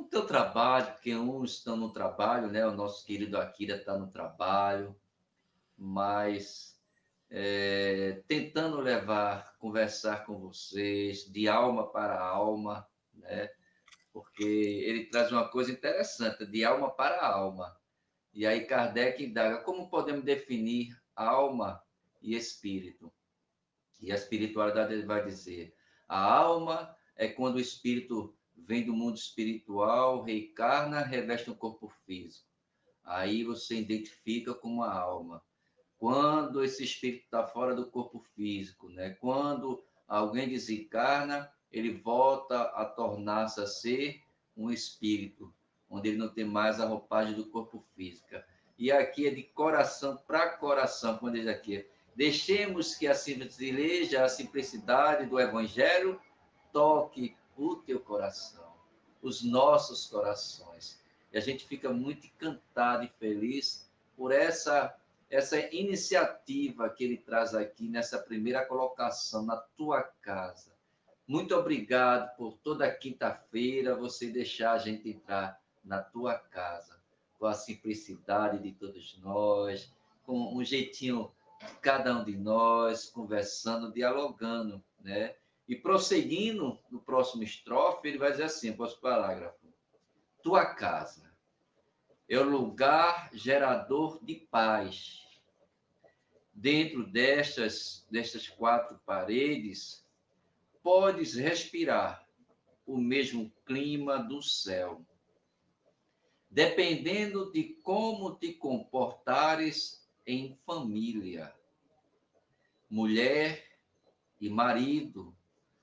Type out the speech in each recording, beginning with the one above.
no teu trabalho, porque uns estão no trabalho, né? O nosso querido Akira está no trabalho, mas tentando conversar com vocês de alma para alma, né? Porque ele traz uma coisa interessante, de alma para alma. E aí Kardec indaga como podemos definir alma e espírito. E a espiritualidade ele vai dizer, a alma é quando o espírito vem do mundo espiritual, reencarna, reveste um corpo físico. Aí você identifica como a alma. Quando esse espírito está fora do corpo físico, né? Quando alguém desencarna, ele volta a tornar-se a ser um espírito, onde ele não tem mais a roupagem do corpo físico. E aqui é de coração para coração, como diz aqui. Deixemos que a simplesmente a simplicidade do Evangelho toque o teu coração, os nossos corações. E a gente fica muito encantado e feliz por essa iniciativa que ele traz aqui nessa primeira colocação na tua casa. Muito obrigado por toda quinta-feira você deixar a gente entrar na tua casa, com a simplicidade de todos nós, com um jeitinho de cada um de nós, conversando, dialogando, né? E prosseguindo no próximo estrofe, ele vai dizer assim, próximo parágrafo, tua casa é o lugar gerador de paz. Dentro destas quatro paredes, podes respirar o mesmo clima do céu. Dependendo de como te comportares em família. Mulher e marido,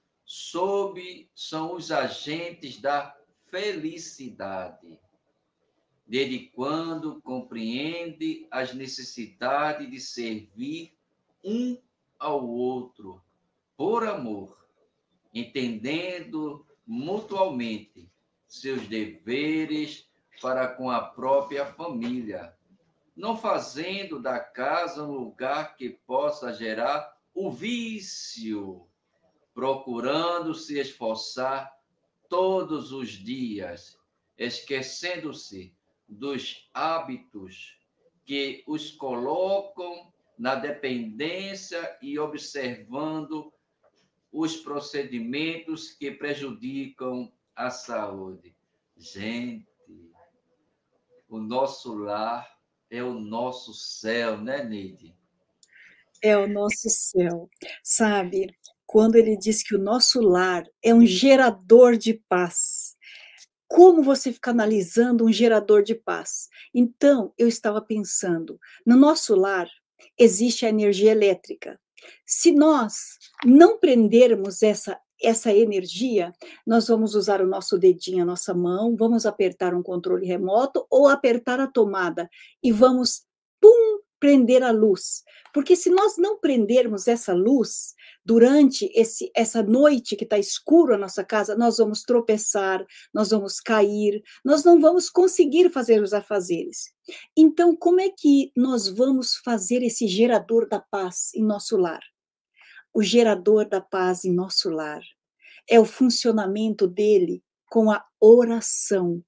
são os agentes da felicidade. Desde quando compreende as necessidades de servir um ao outro, por amor, entendendo mutuamente seus deveres para com a própria família, não fazendo da casa um lugar que possa gerar o vício, procurando se esforçar todos os dias, esquecendo-se dos hábitos que os colocam na dependência e observando os procedimentos que prejudicam a saúde. Gente, o nosso lar é o nosso céu, né, Neide? É o nosso céu. Sabe, quando ele diz que o nosso lar é um gerador de paz, como você fica analisando um gerador de paz? Então, eu estava pensando, no nosso lar existe a energia elétrica. Se nós não prendermos essa energia, nós vamos usar o nosso dedinho, a nossa mão, vamos apertar um controle remoto ou apertar a tomada e vamos, pum, prender a luz. Porque se nós não prendermos essa luz durante essa noite que está escuro a nossa casa, nós vamos tropeçar, nós vamos cair, nós não vamos conseguir fazer os afazeres. Então, como é que nós vamos fazer esse gerador da paz em nosso lar? O gerador da paz em nosso lar é o funcionamento dele com a oração.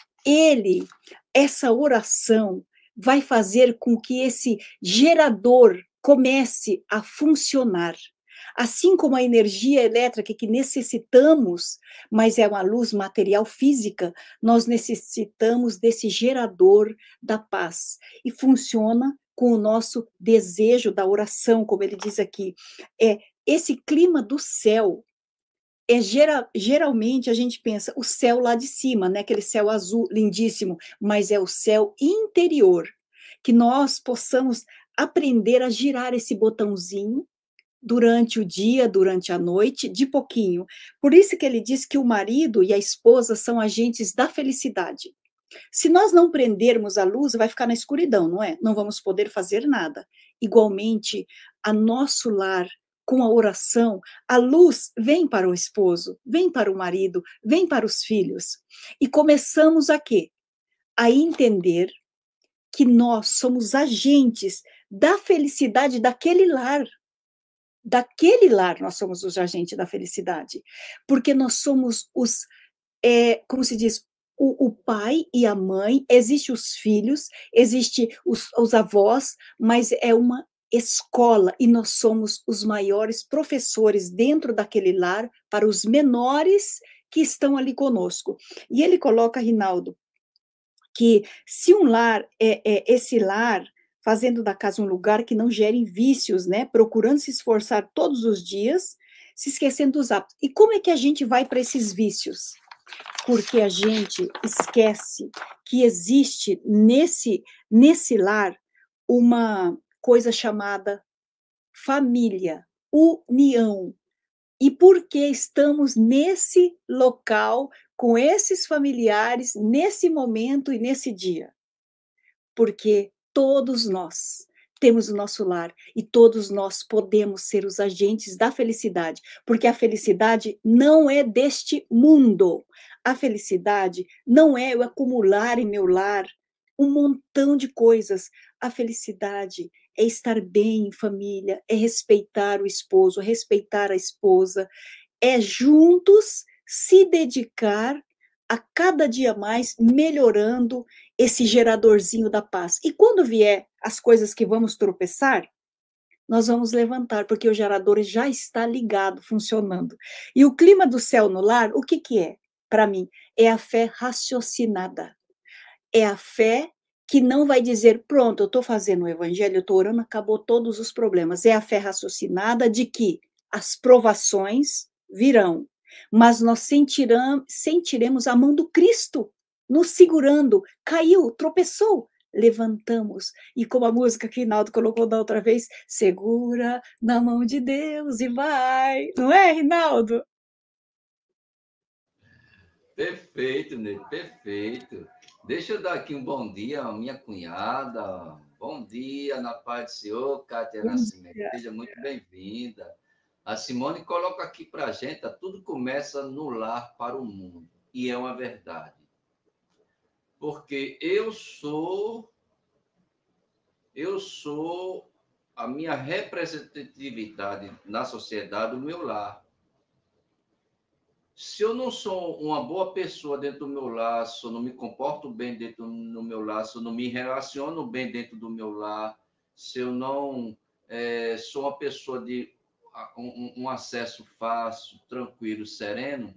Essa oração vai fazer com que esse gerador comece a funcionar. Assim como a energia elétrica que necessitamos, mas é uma luz material física, nós necessitamos desse gerador da paz. E funciona com o nosso desejo da oração, como ele diz aqui. Esse clima do céu, geralmente a gente pensa o céu lá de cima, né? Aquele céu azul lindíssimo, mas é o céu interior, que nós possamos aprender a girar esse botãozinho durante o dia, durante a noite, de pouquinho. Por isso que ele diz que o marido e a esposa são agentes da felicidade. Se nós não prendermos a luz, vai ficar na escuridão, não é? Não vamos poder fazer nada. Igualmente, a nosso lar, com a oração, a luz vem para o esposo, vem para o marido, vem para os filhos. E começamos a quê? A entender que nós somos agentes da felicidade daquele lar. Daquele lar nós somos os agentes da felicidade. Porque nós somos como se diz, o pai e a mãe, existe os filhos, existe os avós, mas é uma escola e nós somos os maiores professores dentro daquele lar para os menores que estão ali conosco. E ele coloca, Rinaldo, que se um lar esse lar fazendo da casa um lugar que não gere vícios, né? Procurando se esforçar todos os dias, se esquecendo dos hábitos. E como é que a gente vai para esses vícios? Porque a gente esquece que existe nesse lar uma coisa chamada família, união. E por que estamos nesse local, com esses familiares, nesse momento e nesse dia? Porque todos nós temos o nosso lar e todos nós podemos ser os agentes da felicidade, porque a felicidade não é deste mundo. A felicidade não é eu acumular em meu lar um montão de coisas. A felicidade é estar bem em família, é respeitar o esposo, respeitar a esposa, é juntos se dedicar a cada dia mais melhorando esse geradorzinho da paz. E quando vier as coisas que vamos tropeçar, nós vamos levantar, porque o gerador já está ligado, funcionando. E o clima do céu no lar, o que que é? Para mim, é a fé raciocinada. É a fé que não vai dizer, pronto, eu estou fazendo o evangelho, eu estou orando, acabou todos os problemas. É a fé raciocinada de que as provações virão, mas nós sentiremos a mão do Cristo nos segurando. Caiu, tropeçou, levantamos. E como a música que Rinaldo colocou da outra vez, segura na mão de Deus e vai. Não é, Rinaldo? Perfeito, Ney, perfeito. Deixa eu dar aqui um bom dia à minha cunhada. Bom dia, na paz do Senhor, Cátia Bom Nascimento. dia. Seja muito bem-vinda. A Simone coloca aqui para a gente, tudo começa no lar para o mundo. E é uma verdade. Porque eu sou a minha representatividade na sociedade, o meu lar. Se eu não sou uma boa pessoa dentro do meu lar, se eu não me comporto bem dentro do meu lar, se eu não me relaciono bem dentro do meu lar, se eu não sou uma pessoa de um acesso fácil, tranquilo, sereno,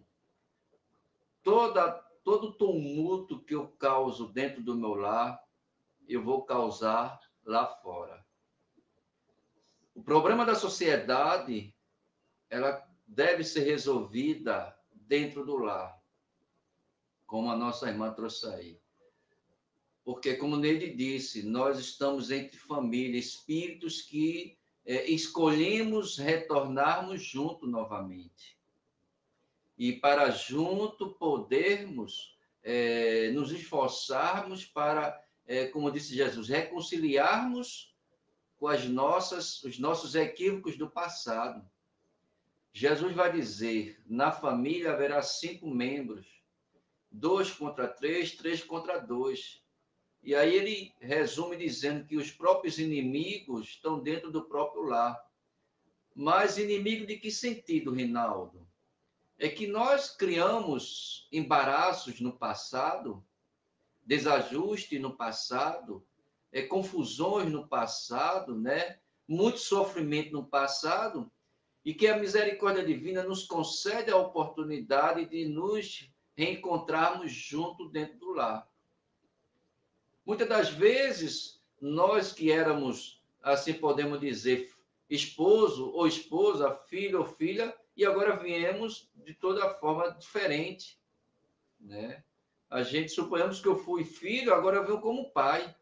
todo tumulto que eu causo dentro do meu lar, eu vou causar lá fora. O problema da sociedade, ela deve ser resolvida dentro do lar, como a nossa irmã trouxe aí. Porque, como Neide disse, nós estamos entre família, espíritos que escolhemos retornarmos junto novamente. E para junto podermos nos esforçarmos para, como disse Jesus, reconciliarmos com os nossos equívocos do passado. Jesus vai dizer, na família haverá 5 membros, 2 contra 3, 3 contra 2. E aí ele resume dizendo que os próprios inimigos estão dentro do próprio lar. Mas inimigo de que sentido, Rinaldo? É que nós criamos embaraços no passado, desajuste no passado, confusões no passado, né? Muito sofrimento no passado, e que a misericórdia divina nos concede a oportunidade de nos reencontrarmos junto dentro do lar. Muitas das vezes, nós que éramos, assim podemos dizer, esposo ou esposa, filho ou filha, e agora viemos de toda forma diferente, né? A gente, suponhamos que eu fui filho, agora eu venho como pai.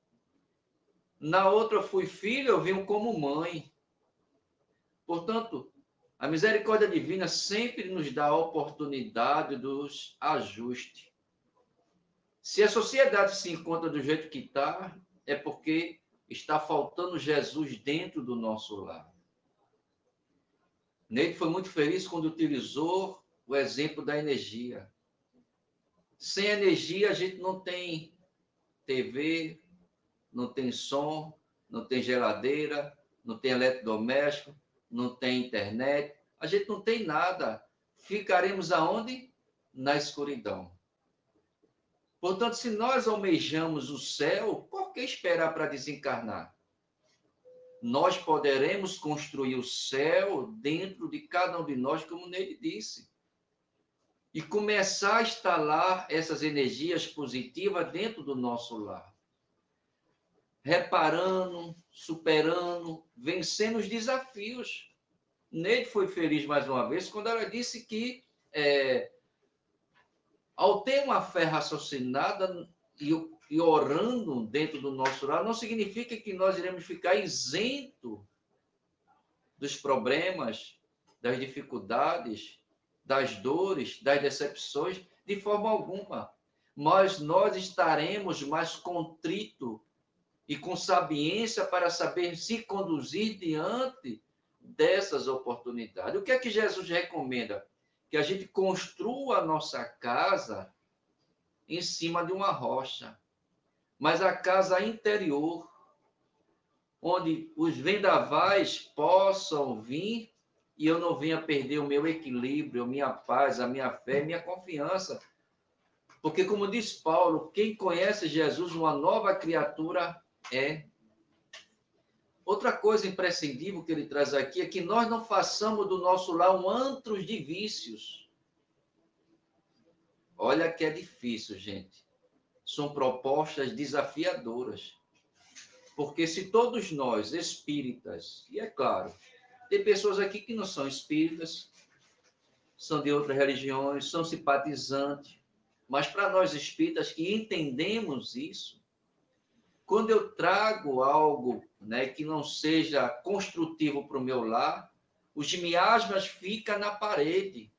Na outra eu fui filho, eu venho como mãe. Portanto, a misericórdia divina sempre nos dá a oportunidade dos ajustes. Se a sociedade se encontra do jeito que está, é porque está faltando Jesus dentro do nosso lar. Neide foi muito feliz quando utilizou o exemplo da energia. Sem energia, a gente não tem TV, não tem som, não tem geladeira, não tem eletrodoméstico, não tem internet. A gente não tem nada. Ficaremos aonde? Na escuridão. Portanto, se nós almejamos o céu, por que esperar para desencarnar? Nós poderemos construir o céu dentro de cada um de nós, como Nele disse, e começar a instalar essas energias positivas dentro do nosso lar, reparando, superando, vencendo os desafios. Nele foi feliz mais uma vez quando ela disse que, ao ter uma fé raciocinada e orando dentro do nosso lar, não significa que nós iremos ficar isento dos problemas, das dificuldades, das dores, das decepções, de forma alguma. Mas nós estaremos mais contrito e com sabiência para saber se conduzir diante dessas oportunidades. O que é que Jesus recomenda? Que a gente construa a nossa casa em cima de uma rocha, mas a casa interior, onde os vendavais possam vir e eu não venha perder o meu equilíbrio, a minha paz, a minha fé, a minha confiança. Porque, como diz Paulo, quem conhece Jesus, uma nova criatura é. Outra coisa imprescindível que ele traz aqui é que nós não façamos do nosso lar um antro de vícios. Olha que é difícil, gente. São propostas desafiadoras. Porque se todos nós, espíritas, e é claro, tem pessoas aqui que não são espíritas, são de outras religiões, são simpatizantes, mas para nós espíritas que entendemos isso, quando eu trago algo, né, que não seja construtivo para o meu lar, os miasmas ficam na parede.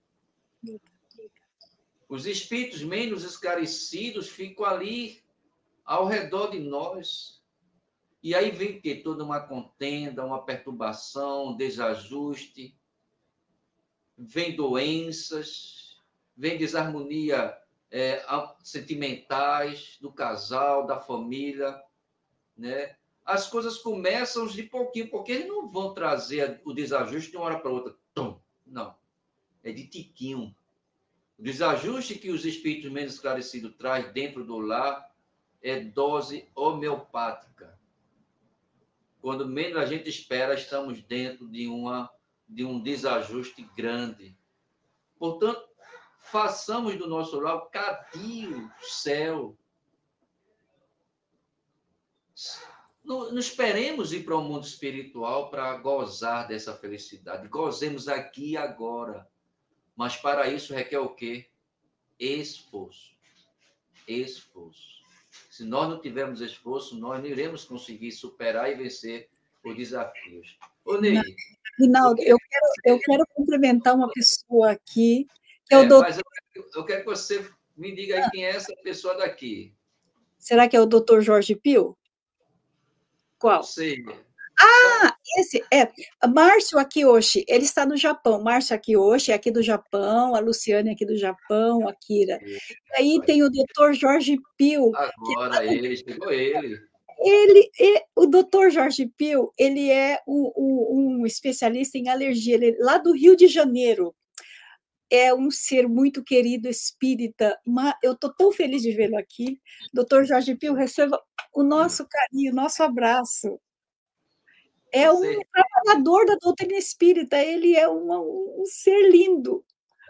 Os espíritos menos esclarecidos ficam ali ao redor de nós. E aí vem que toda uma contenda, uma perturbação, um desajuste, vem doenças, vem desarmonia sentimentais do casal, da família, né? As coisas começam de pouquinho, porque eles não vão trazer o desajuste de uma hora para outra. Não, é de tiquinho. O desajuste que os espíritos menos esclarecidos traz dentro do lar é dose homeopática. Quando menos a gente espera, estamos dentro de um desajuste grande. Portanto, façamos do nosso lar o cadinho, o céu. Não esperemos ir para o mundo espiritual para gozar dessa felicidade. Gozemos aqui e agora. Mas para isso requer o quê? Esforço. Esforço. Se nós não tivermos esforço, nós não iremos conseguir superar e vencer os desafios. Ô, Ney, Rinaldo, eu quero complementar uma pessoa aqui, que é o doutor. mas eu quero que você me diga aí quem é essa pessoa daqui. Será que é o doutor Jorge Pio? Qual? Não sei. Esse é Márcio Akiyoshi, ele está no Japão. Márcio Akiyoshi é aqui do Japão, a Luciane é aqui do Japão, a Kira. E aí tem o doutor Jorge Pio. Agora chegou ele. O doutor Jorge Pio, ele é um especialista em alergia, ele é lá do Rio de Janeiro. É um ser muito querido, espírita. Eu estou tão feliz de vê-lo aqui. Doutor Jorge Pio, receba o nosso carinho, o nosso abraço. É um trabalhador da doutrina espírita, ele é um ser lindo.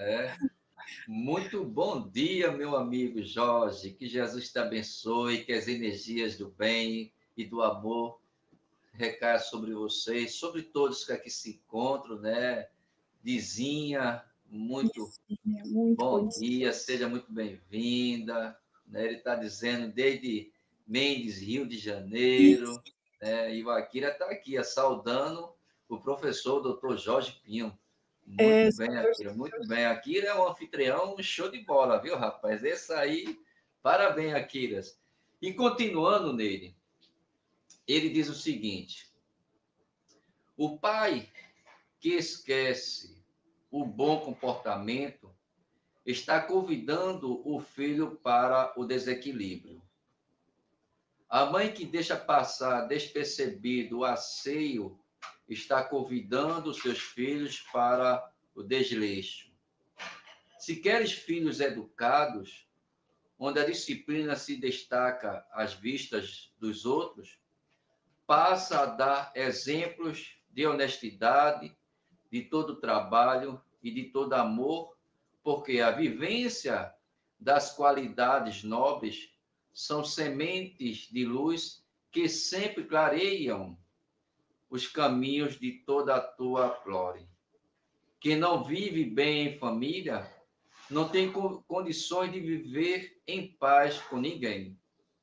Muito bom dia, meu amigo Jorge. Que Jesus te abençoe, que as energias do bem e do amor recaiam sobre vocês, sobre todos que aqui se encontram, né? Vizinha, muito bom dia, seja muito bem-vinda. Né? Ele está dizendo desde Mendes, Rio de Janeiro, né? E o Akira está aqui, saudando o professor doutor Jorge Pinho. Muito bem, Akira, muito bem. Akira é um anfitrião, um show de bola, viu, rapaz? Esse aí, parabéns, Akira. E continuando nele, ele diz o seguinte: o pai que esquece o bom comportamento está convidando o filho para o desequilíbrio. A mãe que deixa passar despercebido o asseio está convidando os seus filhos para o desleixo. Se queres filhos educados, onde a disciplina se destaca às vistas dos outros, passa a dar exemplos de honestidade, de todo trabalho e de todo amor, porque a vivência das qualidades nobres são sementes de luz que sempre clareiam os caminhos de toda a tua glória. Quem não vive bem em família não tem condições de viver em paz com ninguém.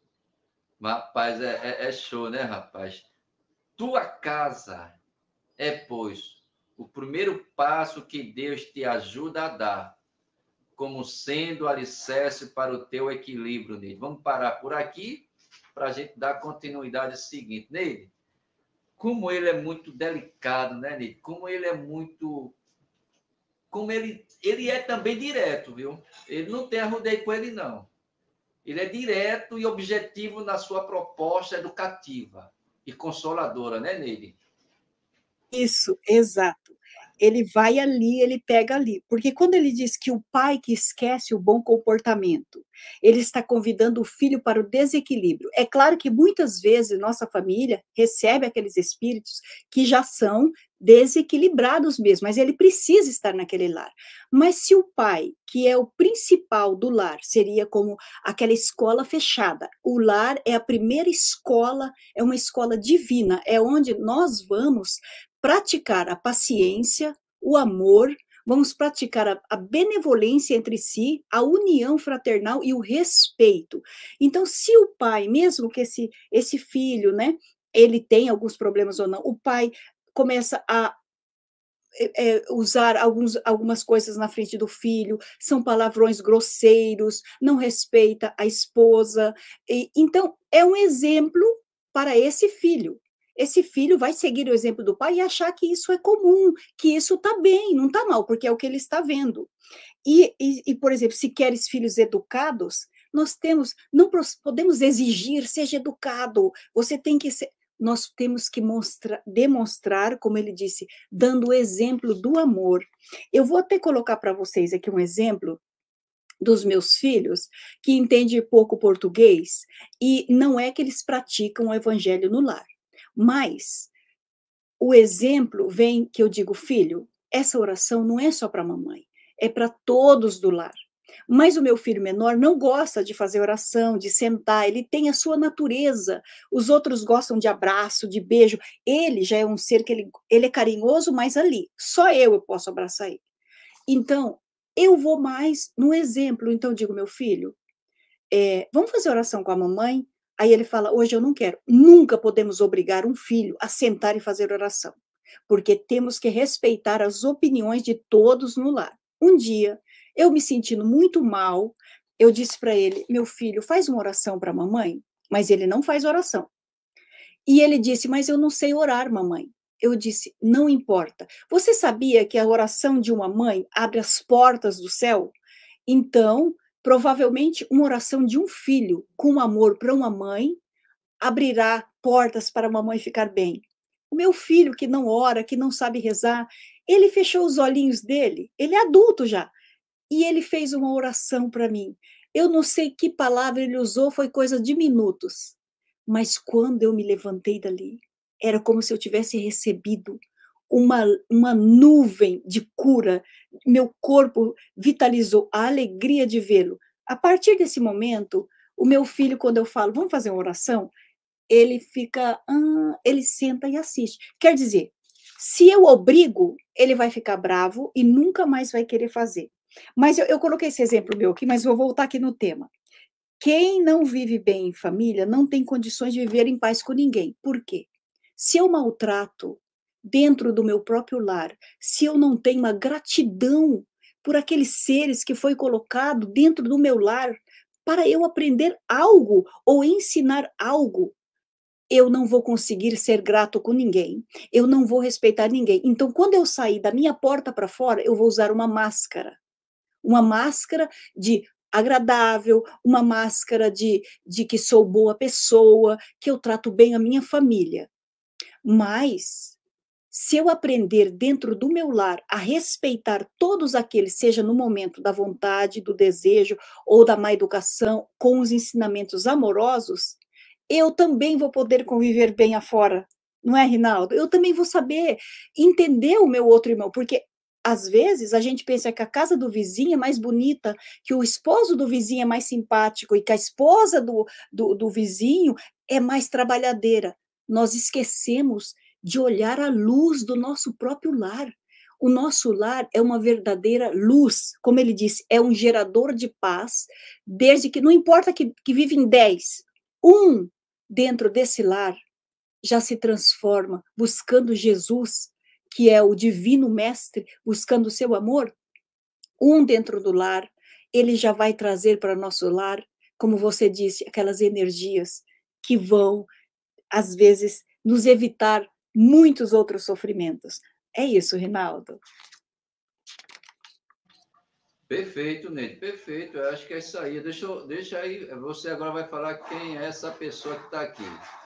Rapaz, é show, né, rapaz? Tua casa é, pois, o primeiro passo que Deus te ajuda a dar, como sendo alicerce para o teu equilíbrio, Neide. Vamos parar por aqui para a gente dar continuidade ao seguinte, Neide. Como ele é muito delicado, né, Neide? Como ele é muito... Como ele é também direto, viu? Ele não tem arrudeio com ele, não. Ele é direto e objetivo na sua proposta educativa e consoladora, né, Neide? Isso, exato. Ele vai ali, ele pega ali. Porque quando ele diz que o pai que esquece o bom comportamento, ele está convidando o filho para o desequilíbrio. É claro que muitas vezes nossa família recebe aqueles espíritos que já são desequilibrados mesmo, mas ele precisa estar naquele lar. Mas se o pai, que é o principal do lar, seria como aquela escola fechada, o lar é a primeira escola, é uma escola divina, é onde nós vamos praticar a paciência, o amor, vamos praticar a benevolência entre si, a união fraternal e o respeito. Então, se o pai, mesmo que esse filho, né, ele tem alguns problemas ou não, o pai começa a usar algumas coisas na frente do filho, são palavrões grosseiros, não respeita a esposa. Então, é um exemplo para esse filho. Esse filho vai seguir o exemplo do pai e achar que isso é comum, que isso está bem, não está mal, porque é o que ele está vendo. Por exemplo, se queres filhos educados, nós temos, não podemos exigir, seja educado, você tem que ser, nós temos que demonstrar, como ele disse, dando o exemplo do amor. Eu vou até colocar para vocês aqui um exemplo dos meus filhos, que entendem pouco português, e não é que eles praticam o evangelho no lar, mas o exemplo vem que eu digo, filho, essa oração não é só para a mamãe, é para todos do lar. Mas o meu filho menor não gosta de fazer oração, de sentar, ele tem a sua natureza. Os outros gostam de abraço, de beijo. Ele já é um ser que ele é carinhoso, mas ali, só eu posso abraçar ele. Então, eu vou mais no exemplo. Então, eu digo, meu filho, vamos fazer oração com a mamãe? Aí ele fala, hoje eu não quero. Nunca podemos obrigar um filho a sentar e fazer oração, porque temos que respeitar as opiniões de todos no lar. Um dia, eu me sentindo muito mal, eu disse para ele, meu filho, faz uma oração para a mamãe, mas ele não faz oração. E ele disse, mas eu não sei orar, mamãe. Eu disse, não importa. Você sabia que a oração de uma mãe abre as portas do céu? Então, provavelmente, uma oração de um filho com amor para uma mãe abrirá portas para a mamãe ficar bem. O meu filho, que não ora, que não sabe rezar, ele fechou os olhinhos dele, ele é adulto já, e ele fez uma oração para mim. Eu não sei que palavra ele usou, foi coisa de minutos. Mas quando eu me levantei dali, era como se eu tivesse recebido uma nuvem de cura, meu corpo vitalizou, a alegria de vê-lo. A partir desse momento, o meu filho, quando eu falo, vamos fazer uma oração, ele fica, ele senta e assiste. Quer dizer, se eu obrigo, ele vai ficar bravo e nunca mais vai querer fazer. Mas eu coloquei esse exemplo meu aqui, mas vou voltar aqui no tema. Quem não vive bem em família não tem condições de viver em paz com ninguém. Por quê? Se eu maltrato dentro do meu próprio lar, se eu não tenho uma gratidão por aqueles seres que foi colocado dentro do meu lar para eu aprender algo ou ensinar algo, eu não vou conseguir ser grato com ninguém, eu não vou respeitar ninguém. Então, quando eu sair da minha porta para fora, eu vou usar uma máscara de agradável, uma máscara de que sou boa pessoa, que eu trato bem a minha família. Mas, Se eu aprender dentro do meu lar a respeitar todos aqueles, seja no momento da vontade, do desejo ou da má educação, com os ensinamentos amorosos, eu também vou poder conviver bem afora, não é, Rinaldo? Eu também vou saber entender o meu outro irmão, porque às vezes a gente pensa que a casa do vizinho é mais bonita, que o esposo do vizinho é mais simpático e que a esposa do vizinho é mais trabalhadeira. Nós esquecemos de olhar a luz do nosso próprio lar. O nosso lar é uma verdadeira luz, como ele disse, é um gerador de paz, desde que, não importa que vivem 10, um dentro desse lar já se transforma, buscando Jesus, que é o divino mestre, buscando o seu amor, um dentro do lar, ele já vai trazer para nosso lar, como você disse, aquelas energias que vão, às vezes, nos evitar muitos outros sofrimentos. É isso, Rinaldo. Perfeito, Neide, perfeito. Eu acho que é isso aí. Deixa aí, você agora vai falar quem é essa pessoa que está aqui.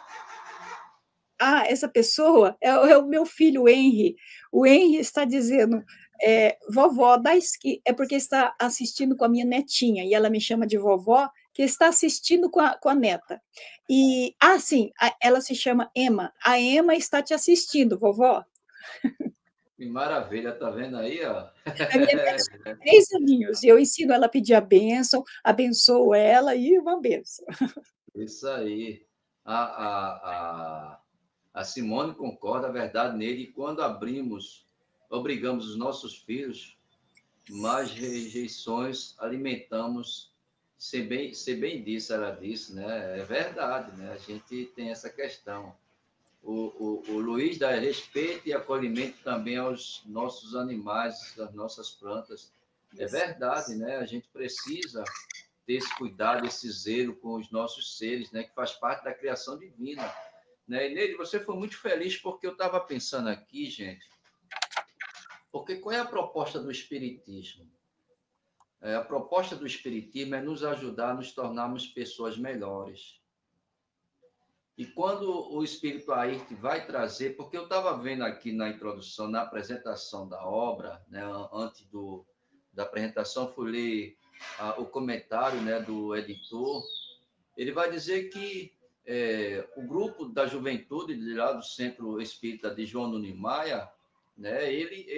Ah, essa pessoa é o meu filho, o Henry. O Henry está dizendo, vovó, é porque está assistindo com a minha netinha, e ela me chama de vovó, que está assistindo com a neta. E, sim, ela se chama Emma. A Emma está te assistindo, vovó. Que maravilha, tá vendo aí, ó? A minha netinha tem 3 aninhos, e eu ensino ela a pedir a bênção, abençoo ela e uma bênção. Isso aí. A, a, a, a Simone concorda, a verdade nele, e quando obrigamos os nossos filhos, mais rejeições alimentamos, se bem disse, ela disse, né? É verdade, né? A gente tem essa questão. O Luiz dá respeito e acolhimento também aos nossos animais, às nossas plantas. É Isso. verdade, né? A gente precisa ter esse cuidado, esse zelo com os nossos seres, né? Que faz parte da criação divina. Né? E Neide, você foi muito feliz porque eu estava pensando aqui, gente, porque qual é a proposta do Espiritismo? A proposta do Espiritismo é nos ajudar a nos tornarmos pessoas melhores. E quando o Espírito Ayrton vai trazer, porque eu estava vendo aqui na introdução, na apresentação da obra, né, antes da apresentação, fui ler o comentário, né, do editor, ele vai dizer que o grupo da juventude de lá do Centro Espírita de João Nunes né,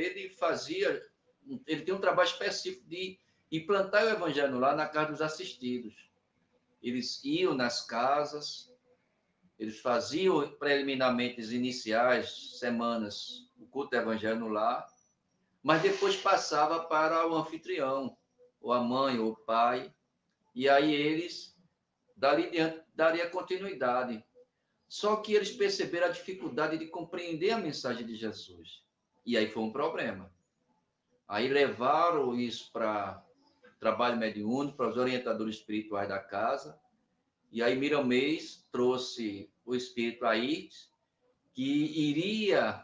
ele tem um trabalho específico de implantar o evangelho lá na casa dos assistidos. Eles iam nas casas, eles faziam preliminarmente as iniciais semanas o culto do evangelho no lar, mas depois passava para o anfitrião, ou a mãe, ou o pai, e aí eles daria continuidade. Só que eles perceberam a dificuldade de compreender a mensagem de Jesus. E aí foi um problema. Aí levaram isso para trabalho mediúnico, para os orientadores espirituais da casa. E aí Miramês trouxe o espírito aí, que iria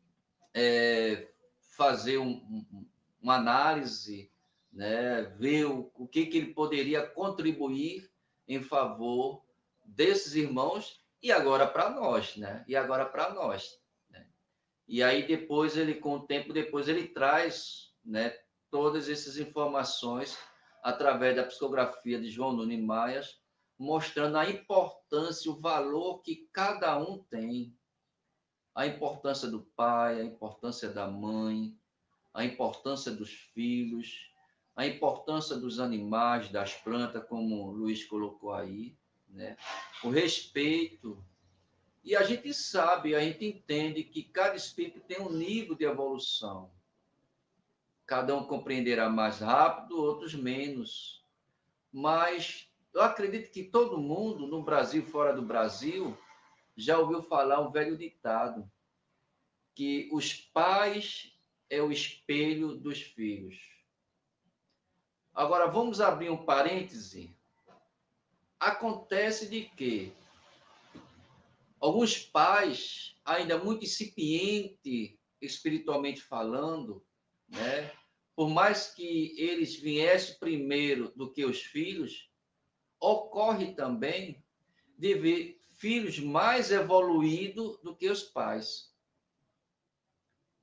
fazer uma análise, né, ver o que ele poderia contribuir em favor desses irmãos e agora para nós, né? E agora para nós, né? E aí depois com o tempo depois ele traz, né, todas essas informações através da psicografia de João Nunes Maia, mostrando a importância, o valor que cada um tem, a importância do pai, a importância da mãe, a importância dos filhos, a importância dos animais, das plantas, como o Luiz colocou aí, né? O respeito. E a gente sabe, a gente entende que cada espírito tem um nível de evolução. Cada um compreenderá mais rápido, outros menos. Mas eu acredito que todo mundo, no Brasil e fora do Brasil, já ouviu falar um velho ditado, que os pais é o espelho dos filhos. Agora, vamos abrir um parêntese. Acontece de que alguns pais, ainda muito incipiente espiritualmente falando, né, por mais que eles viessem primeiro do que os filhos, ocorre também de ver filhos mais evoluídos do que os pais.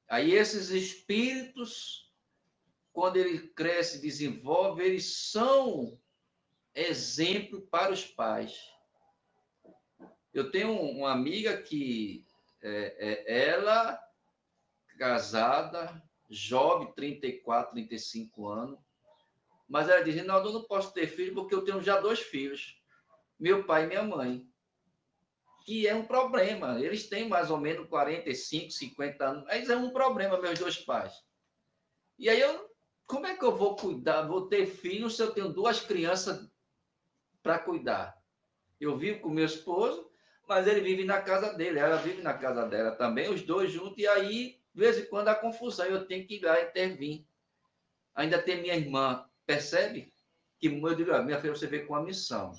Aí esses espíritos, quando ele cresce, desenvolve, eles são exemplo para os pais. Eu tenho uma amiga que ela, casada, jovem, 34, 35 anos, mas ela diz, não, eu não posso ter filho porque eu tenho já 2 filhos, meu pai e minha mãe, que é um problema. Eles têm mais ou menos 45, 50 anos, mas é um problema, meus 2 pais. E aí, como é que eu vou cuidar, vou ter filho se eu tenho 2 crianças para cuidar? Eu vivo com meu esposo, mas ele vive na casa dele, ela vive na casa dela também, os dois juntos, e aí, de vez em quando, há confusão, eu tenho que ir lá intervir. Ainda tem minha irmã, percebe? Que eu digo, minha filha, você veio com a missão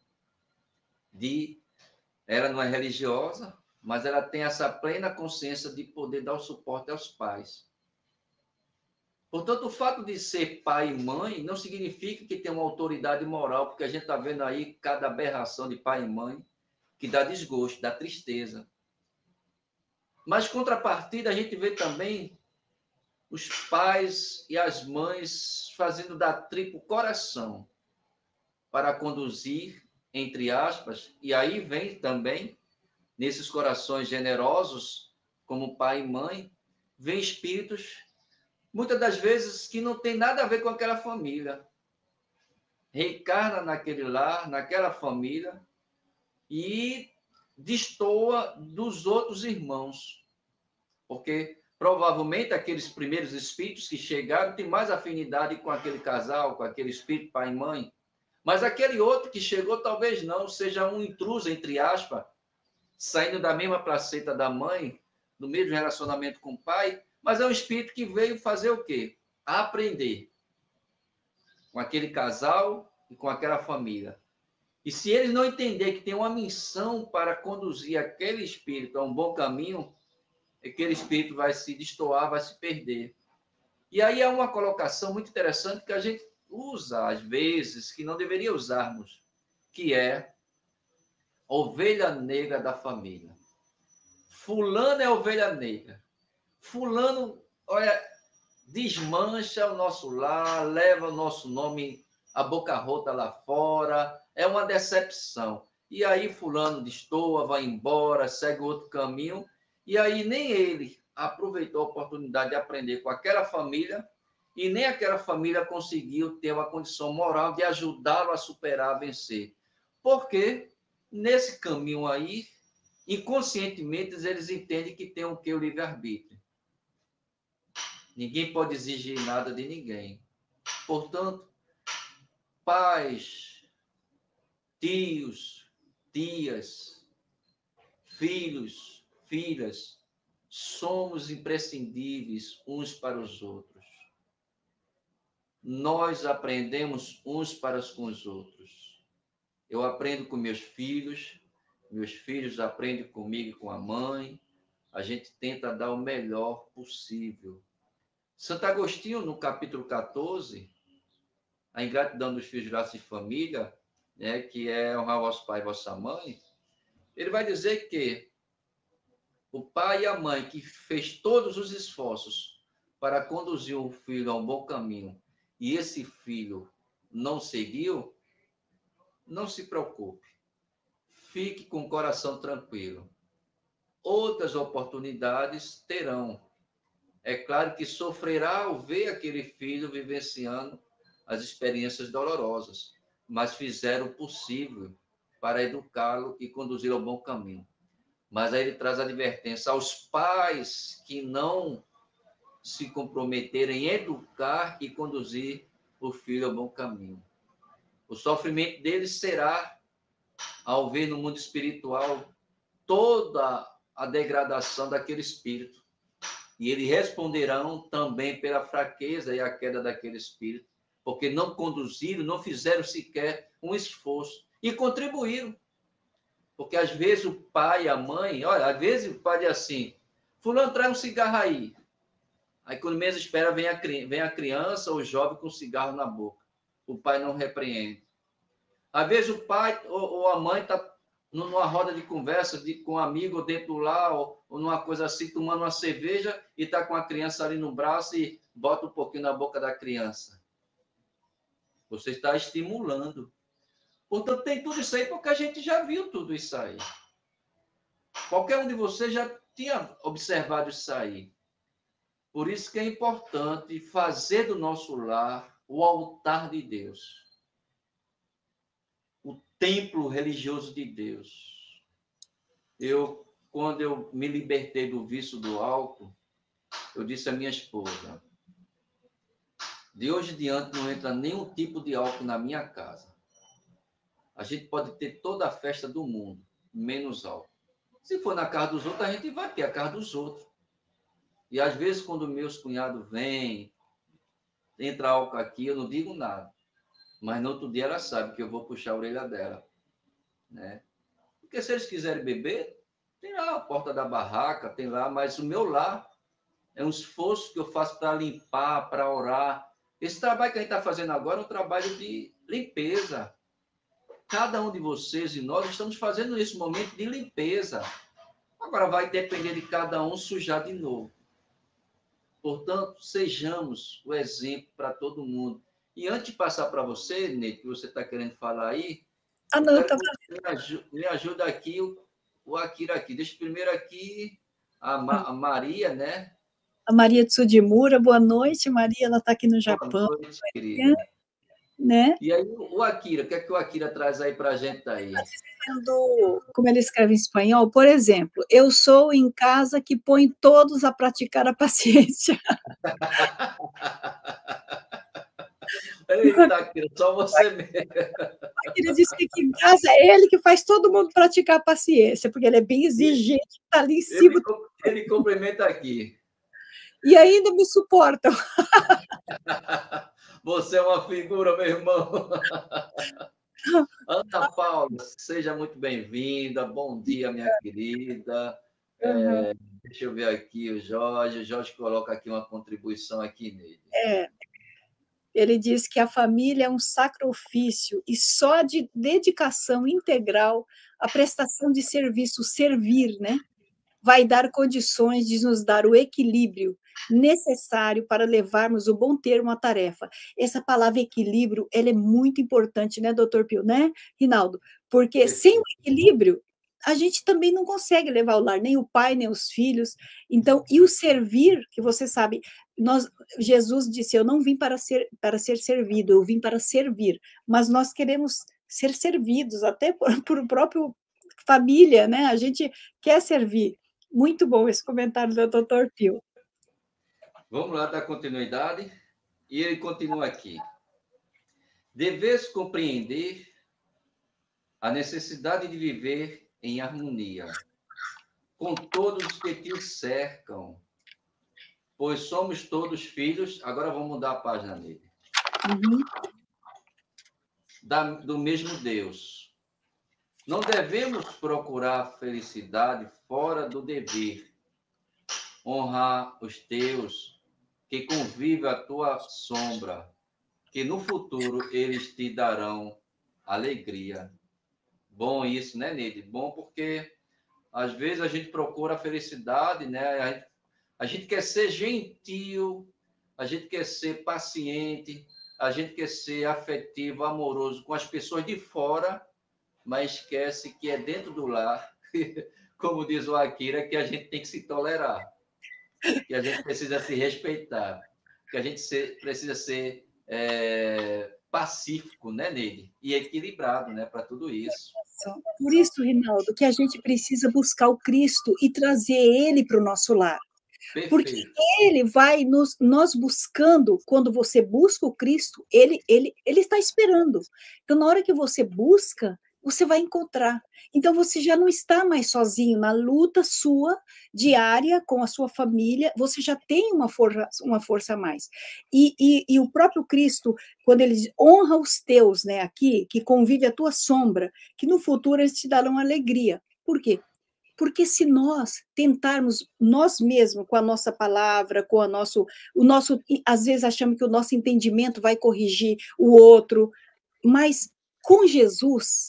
de... Ela não é religiosa, mas ela tem essa plena consciência de poder dar o suporte aos pais. Portanto, o fato de ser pai e mãe não significa que tem uma autoridade moral, porque a gente está vendo aí cada aberração de pai e mãe que dá desgosto, dá tristeza. Mas, contrapartida, a gente vê também os pais e as mães fazendo da tripa o coração para conduzir, entre aspas, e aí vem também, nesses corações generosos, como pai e mãe, vem espíritos, muitas das vezes, que não tem nada a ver com aquela família. Reencarna naquele lar, naquela família, e destoa dos outros irmãos. Porque provavelmente aqueles primeiros espíritos que chegaram têm mais afinidade com aquele casal, com aquele espírito pai e mãe. Mas aquele outro que chegou talvez não, seja um intruso, entre aspas, saindo da mesma placenta da mãe, no mesmo relacionamento com o pai, mas é um espírito que veio fazer o quê? Aprender com aquele casal e com aquela família. E se eles não entender que tem uma missão para conduzir aquele espírito a um bom caminho, aquele espírito vai se destoar, vai se perder. E aí há uma colocação muito interessante que a gente usa, às vezes, que não deveria usarmos, que é ovelha negra da família. Fulano é ovelha negra. Fulano, olha, desmancha o nosso lar, leva o nosso nome a boca rota lá fora, é uma decepção. E aí fulano destoa, vai embora, segue outro caminho, e aí nem ele aproveitou a oportunidade de aprender com aquela família, e nem aquela família conseguiu ter uma condição moral de ajudá-lo a superar, a vencer. Porque nesse caminho aí, inconscientemente, eles entendem que tem o que? O livre-arbítrio. Ninguém pode exigir nada de ninguém. Portanto, pais, tios, tias, filhos, filhas, somos imprescindíveis uns para os outros. Nós aprendemos uns para com os outros. Eu aprendo com meus filhos aprendem comigo e com a mãe. A gente tenta dar o melhor possível. Santo Agostinho, no capítulo 14, a ingratidão dos filhos de laços de família, né, que é honrar vosso pai e vossa mãe, ele vai dizer que o pai e a mãe que fez todos os esforços para conduzir o filho a um bom caminho e esse filho não seguiu, não se preocupe. Fique com o coração tranquilo. Outras oportunidades terão. É claro que sofrerá ao ver aquele filho vivenciando as experiências dolorosas, mas fizeram o possível para educá-lo e conduzi-lo ao bom caminho. Mas aí ele traz a advertência aos pais que não se comprometerem em educar e conduzir o filho ao bom caminho. O sofrimento deles será, ao ver no mundo espiritual toda a degradação daquele espírito. E eles responderão também pela fraqueza e a queda daquele espírito, porque não conduziram, não fizeram sequer um esforço e contribuíram. Porque às vezes o pai e a mãe, olha, às vezes o pai diz assim, fulano, traz um cigarro aí. Aí quando menos espera, vem a criança ou o jovem com cigarro na boca. O pai não repreende. Às vezes o pai ou a mãe está numa roda de conversa com um amigo dentro lá, ou numa coisa assim, tomando uma cerveja e está com a criança ali no braço e bota um pouquinho na boca da criança. Você está estimulando. Portanto, tem tudo isso aí porque a gente já viu tudo isso aí. Qualquer um de vocês já tinha observado isso aí. Por isso que é importante fazer do nosso lar o altar de Deus, o templo religioso de Deus. Quando eu me libertei do vício do álcool, eu disse à minha esposa, de hoje em diante não entra nenhum tipo de álcool na minha casa. A gente pode ter toda a festa do mundo, menos álcool. Se for na casa dos outros, a gente vai ter a casa dos outros. E às vezes, quando meus cunhados vêm, entra álcool aqui, eu não digo nada. Mas no outro dia ela sabe que eu vou puxar a orelha dela, né? Porque se eles quiserem beber, tem lá a porta da barraca, tem lá, mas o meu lar é um esforço que eu faço para limpar, para orar. Esse trabalho que a gente está fazendo agora é um trabalho de limpeza. Cada um de vocês e nós estamos fazendo nesse momento de limpeza. Agora vai depender de cada um sujar de novo. Portanto, sejamos o exemplo para todo mundo. E antes de passar para você, Neide, que você está querendo falar aí, Ah, eu não, quero tá. que você me ajude aqui, o Akira aqui. Deixa primeiro aqui a Maria, né? A Maria de Sudimura, boa noite, Maria, ela está aqui no Boa Japão, noite, querida. né? E aí, o Akira, o que é que o Akira traz aí para a gente aí? Como ele escreve em espanhol, por exemplo, eu sou em casa que põe todos a praticar a paciência. Eita, Akira, só você mesmo. Ele disse que aqui em casa é ele que faz todo mundo praticar a paciência, porque ele é bem exigente, está ali em cima. Ele complementa aqui. E ainda me suportam. Você é uma figura, meu irmão. Ana Paula, seja muito bem-vinda. Bom dia, minha querida. Uhum. Deixa eu ver aqui o Jorge. O Jorge coloca aqui uma contribuição aqui nele. Ele diz que a família é um sacrifício e só de dedicação integral à prestação de serviço, servir, né, vai dar condições de nos dar o equilíbrio necessário para levarmos o bom termo à tarefa. Essa palavra equilíbrio, ela é muito importante, né, doutor Pio, né, Rinaldo? Porque sem o equilíbrio, a gente também não consegue levar o lar, nem o pai, nem os filhos. Então, e o servir, que você sabe, Jesus disse, eu não vim para ser servido, eu vim para servir. Mas nós queremos ser servidos, até por o próprio família, né? A gente quer servir. Muito bom esse comentário do Dr. Pio. Vamos lá dar continuidade. E ele continua aqui. Deveis compreender a necessidade de viver em harmonia com todos os que te cercam, pois somos todos filhos. Agora vamos mudar a página dele. Uhum. Do mesmo Deus. Não devemos procurar felicidade fora do dever. Honrar os teus, que convivem à tua sombra, que no futuro eles te darão alegria. Bom isso, né, Neide? Bom porque às vezes a gente procura a felicidade, né? A gente quer ser gentil, a gente quer ser paciente, a gente quer ser afetivo, amoroso com as pessoas de fora, mas esquece que é dentro do lar, como diz o Akira, que a gente tem que se tolerar, que a gente precisa se respeitar, que a gente precisa ser pacífico, né, Neide? E equilibrado, né, para tudo isso. Por isso, Rinaldo, que a gente precisa buscar o Cristo e trazer ele para o nosso lar. Perfeito. Porque ele vai nós buscando, quando você busca o Cristo, ele está esperando. Então, na hora que você busca, você vai encontrar. Então, você já não está mais sozinho na luta sua diária com a sua família, você já tem uma força a mais. E o próprio Cristo, quando ele diz, honra os teus, né, aqui, que convive a tua sombra, que no futuro eles te darão alegria. Por quê? Porque se nós tentarmos nós mesmos, com a nossa palavra, com o nosso, às vezes achamos que o nosso entendimento vai corrigir o outro, mas com Jesus,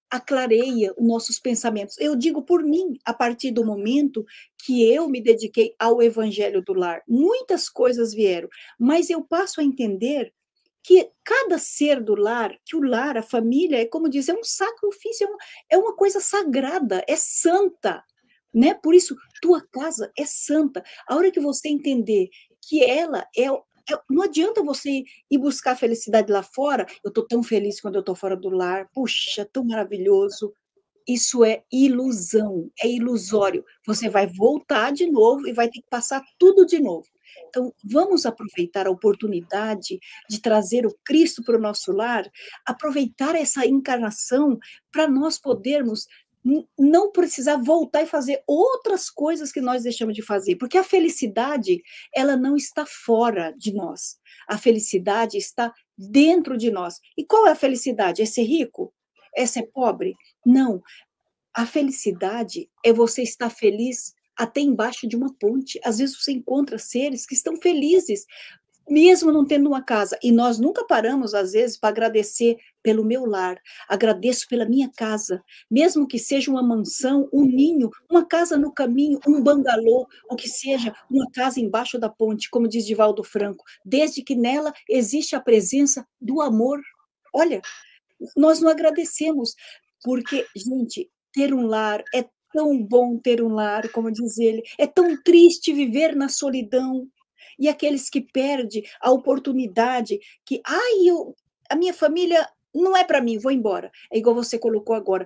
clareia os nossos pensamentos. Eu digo por mim, a partir do momento que eu me dediquei ao evangelho do lar, muitas coisas vieram, mas eu passo a entender que cada ser do lar, que o lar, a família, é como diz, é um sacrifício, é uma coisa sagrada, é santa, né? Por isso, tua casa é santa. A hora que você entender que ela não adianta você ir buscar felicidade lá fora. Eu estou tão feliz quando eu estou fora do lar. Puxa, tão maravilhoso. Isso é ilusão, é ilusório. Você vai voltar de novo e vai ter que passar tudo de novo. Então, vamos aproveitar a oportunidade de trazer o Cristo para o nosso lar, aproveitar essa encarnação para nós podermos não precisar voltar e fazer outras coisas que nós deixamos de fazer, porque a felicidade, ela não está fora de nós. A felicidade está dentro de nós. E qual é a felicidade? É ser rico? É ser pobre? Não. A felicidade é você estar feliz até embaixo de uma ponte. Às vezes você encontra seres que estão felizes, mesmo não tendo uma casa. E nós nunca paramos, às vezes, para agradecer pelo meu lar. Agradeço pela minha casa, mesmo que seja uma mansão, um ninho, uma casa no caminho, um bangalô, ou que seja uma casa embaixo da ponte, como diz Divaldo Franco, desde que nela existe a presença do amor. Olha, nós não agradecemos, porque, gente, ter um lar é tão bom ter um lar, como diz ele, é tão triste viver na solidão. E aqueles que perdem a oportunidade, que, a minha família não é para mim, vou embora. É igual você colocou agora,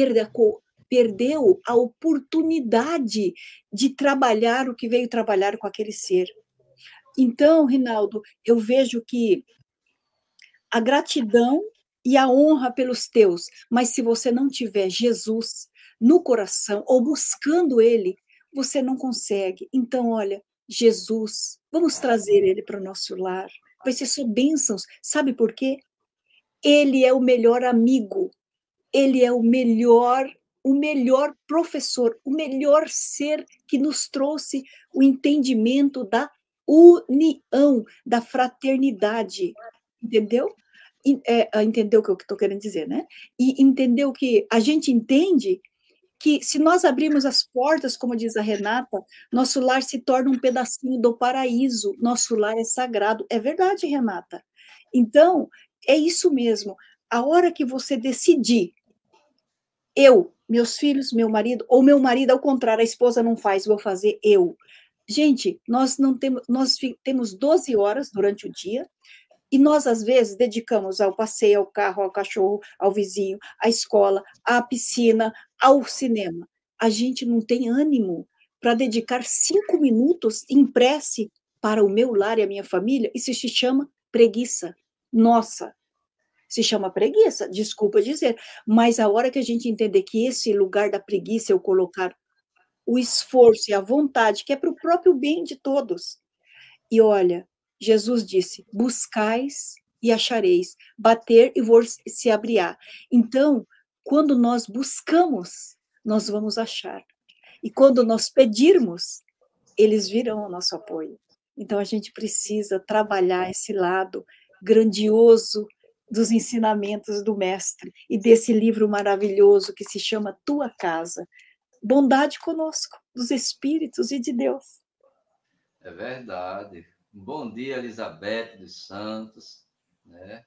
perdeu a oportunidade de trabalhar o que veio trabalhar com aquele ser. Então, Rinaldo, eu vejo que a gratidão e a honra pelos teus, mas se você não tiver Jesus no coração ou buscando ele, você não consegue. Então, olha, Jesus, vamos trazer ele para o nosso lar. Vai ser só bênçãos. Sabe por quê? Ele é o melhor amigo, ele é o melhor professor, o melhor ser que nos trouxe o entendimento da união, da fraternidade, entendeu? Entendeu o que eu estou querendo dizer, né? E entendeu que a gente entende que se nós abrirmos as portas, como diz a Renata, nosso lar se torna um pedacinho do paraíso, nosso lar é sagrado. É verdade, Renata. Então, é isso mesmo. A hora que você decidir, eu, meus filhos, meu marido, ou meu marido, ao contrário, a esposa não faz, vou fazer eu. Gente, nós não temos, nós temos 12 horas durante o dia, e nós, às vezes, dedicamos ao passeio, ao carro, ao cachorro, ao vizinho, à escola, à piscina, ao cinema. A gente não tem ânimo para dedicar 5 minutos em prece para o meu lar e a minha família. Isso se chama preguiça. Nossa, se chama preguiça, desculpa dizer. Mas a hora que a gente entender que esse lugar da preguiça é eu colocar o esforço e a vontade, que é para o próprio bem de todos. E olha, Jesus disse: buscais e achareis, bater e vos se abrirá. Então, quando nós buscamos, nós vamos achar. E quando nós pedirmos, eles virão ao nosso apoio. Então, a gente precisa trabalhar esse lado grandioso dos ensinamentos do Mestre e desse livro maravilhoso que se chama Tua Casa. Bondade conosco, dos Espíritos e de Deus. É verdade. Bom dia, Elizabeth dos Santos, né?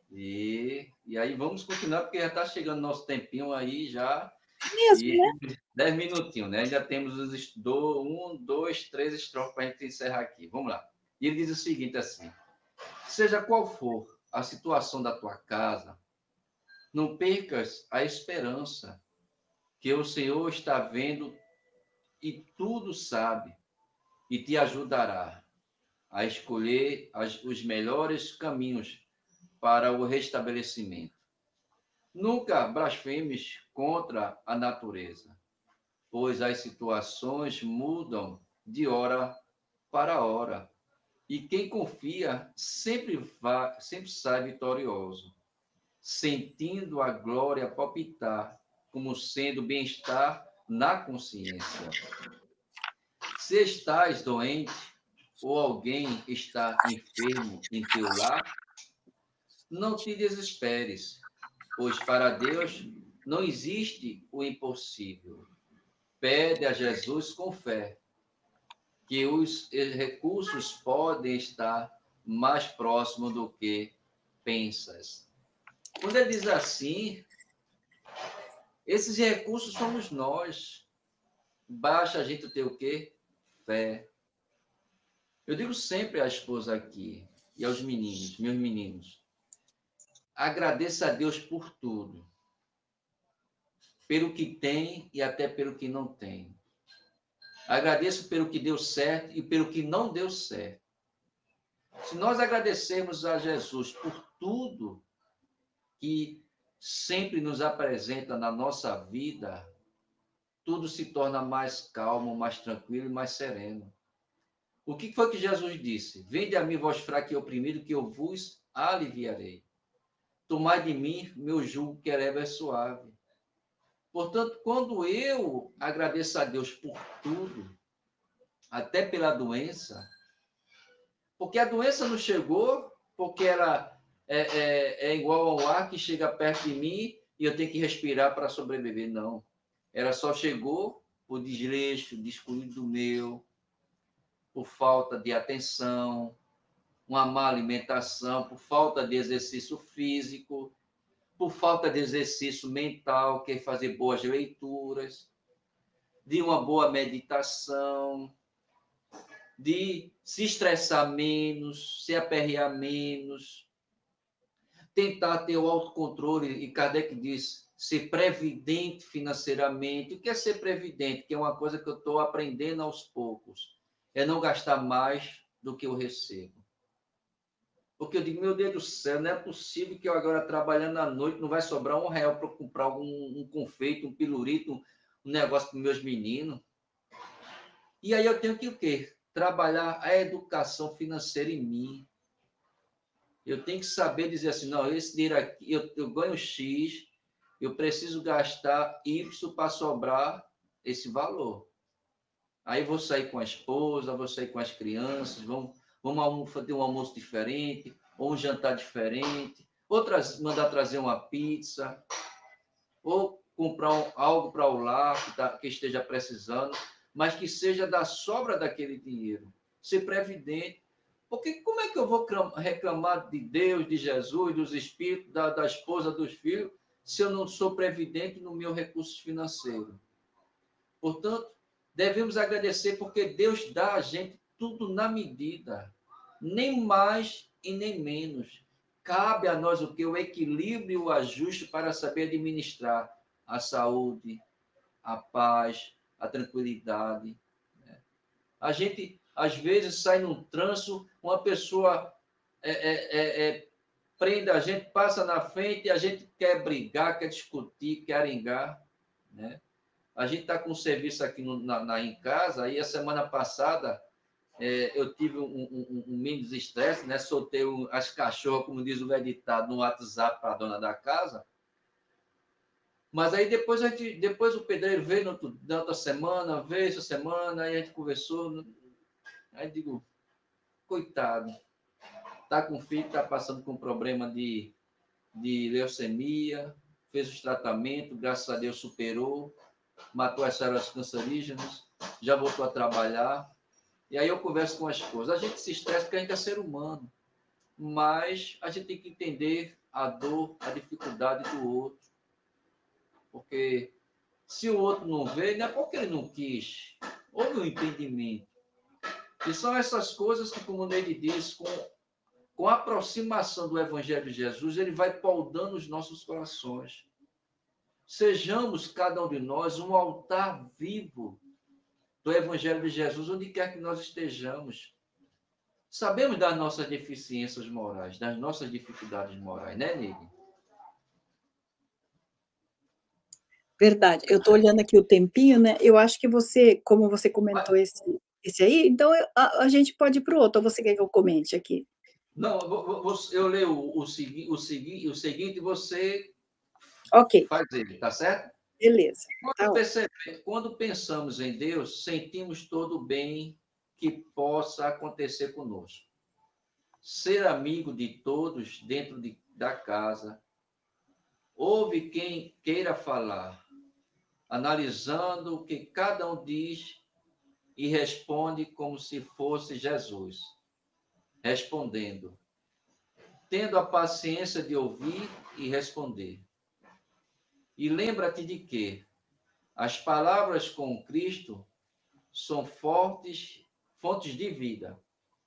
E aí vamos continuar, porque já está chegando nosso tempinho aí já. Mesmo, E né? 10 minutinhos, né? Ainda temos um, dois, três estrofes para a gente encerrar aqui. Vamos lá. E ele diz o seguinte assim: seja qual for a situação da tua casa, não percas a esperança que o Senhor está vendo e tudo sabe e te ajudará a escolher os melhores caminhos para o restabelecimento. Nunca blasfemes contra a natureza, pois as situações mudam de hora para hora. E quem confia sempre sai vitorioso, sentindo a glória palpitar, como sendo bem-estar na consciência. Se estás doente ou alguém está enfermo em teu lar, não te desesperes, pois para Deus não existe o impossível. Pede a Jesus com fé, que os recursos podem estar mais próximos do que pensas. Quando ele diz assim, esses recursos somos nós. Basta a gente ter o quê? Fé. Eu digo sempre à esposa aqui e aos meninos, meus meninos, agradeça a Deus por tudo, pelo que tem e até pelo que não tem. Agradeço pelo que deu certo e pelo que não deu certo. Se nós agradecermos a Jesus por tudo que sempre nos apresenta na nossa vida, tudo se torna mais calmo, mais tranquilo e mais sereno. O que foi que Jesus disse? Vinde a mim, vós fracos e oprimidos, que eu vos aliviarei. Tomai de mim, meu jugo que é leve e suave. Portanto, quando eu agradeço a Deus por tudo, até pela doença, porque a doença não chegou, porque ela é igual ao ar que chega perto de mim e eu tenho que respirar para sobreviver. Não. Ela só chegou por desleixo, descuido meu, por falta de atenção, uma má alimentação, por falta de exercício físico, por falta de exercício mental, que é fazer boas leituras, de uma boa meditação, de se estressar menos, se aperrear menos, tentar ter o autocontrole, e Kardec diz, ser previdente financeiramente. O que é ser previdente? Que é uma coisa que eu estou aprendendo aos poucos. É não gastar mais do que eu recebo. Porque eu digo, meu Deus do céu, não é possível que eu agora trabalhando à noite não vai sobrar R$ 1 para comprar um confeito, um pirulito, um negócio para meus meninos. E aí eu tenho que o quê? Trabalhar a educação financeira em mim. Eu tenho que saber dizer assim, não, esse dinheiro aqui, eu ganho X, eu preciso gastar Y para sobrar esse valor. Aí vou sair com a esposa, vou sair com as crianças, vamos fazer um almoço diferente, ou um jantar diferente, ou mandar trazer uma pizza, ou comprar algo para o lar que esteja precisando, mas que seja da sobra daquele dinheiro. Ser previdente. Porque como é que eu vou reclamar de Deus, de Jesus, dos espíritos, da esposa, dos filhos, se eu não sou previdente no meu recurso financeiro? Portanto, devemos agradecer porque Deus dá a gente tudo na medida, nem mais e nem menos. Cabe a nós o que? O equilíbrio e o ajuste para saber administrar a saúde, a paz, a tranquilidade. A gente, às vezes, sai num trânsito, uma pessoa prende a gente, passa na frente e a gente quer brigar, quer discutir, quer arengar, né? A gente está com um serviço aqui em casa, aí a semana passada eu tive um mini estresse, né? Soltei as cachorras, como diz o ditado, no WhatsApp para a dona da casa. Mas aí depois o pedreiro veio na outra semana, veio essa semana, aí a gente conversou. Aí digo, coitado, tá com filho, tá passando com problema de leucemia, fez os tratamentos, graças a Deus superou, matou as células cancerígenas, já voltou a trabalhar. E aí eu converso com a esposa. A gente se estressa porque a gente é ser humano, mas a gente tem que entender a dor, a dificuldade do outro. Porque se o outro não vê, não é porque ele não quis. Houve um entendimento. E são essas coisas que, como ele diz, com a aproximação do Evangelho de Jesus, ele vai poldando os nossos corações. Sejamos, cada um de nós, um altar vivo do Evangelho de Jesus, onde quer que nós estejamos. Sabemos das nossas deficiências morais, das nossas dificuldades morais, né, Nili? Verdade. Eu estou olhando aqui o tempinho, né? Eu acho que você, como você comentou esse aí, então a gente pode ir para o outro. Ou você quer que eu comente aqui? Não, eu leio o seguinte e você Ok, faz ele, tá certo? beleza. Tá ótimo. Quando pensamos em Deus, sentimos todo o bem que possa acontecer conosco. Ser amigo de todos dentro da casa, Ouve quem queira falar, analisando o que cada um diz e responde como se fosse Jesus, respondendo, tendo a paciência de ouvir e responder. E lembra-te de que as palavras com Cristo são fortes, fontes de vida.